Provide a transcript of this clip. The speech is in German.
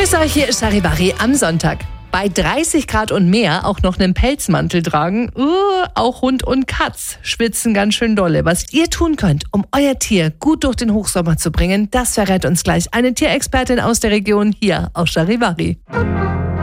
Grüß euch, hier ist Charivari am Sonntag. Bei 30 Grad und mehr auch noch einen Pelzmantel tragen. Auch Hund und Katz schwitzen ganz schön dolle. Was ihr tun könnt, um euer Tier gut durch den Hochsommer zu bringen, das verrät uns gleich eine Tierexpertin aus der Region hier aus Charivari.